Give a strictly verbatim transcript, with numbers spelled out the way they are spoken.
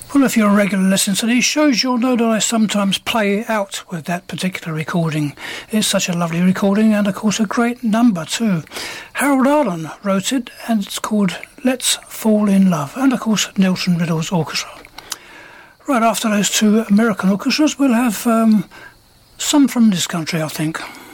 Well, if you're a regular listener to these shows, you'll know that I sometimes play out with that particular recording. It's such a lovely recording and, of course, a great number too. Harold Arlen wrote it, and it's called Let's Fall in Love, and, of course, Nelson Riddle's orchestra. Right after those two American orchestras, we'll have um, some from this country, I think.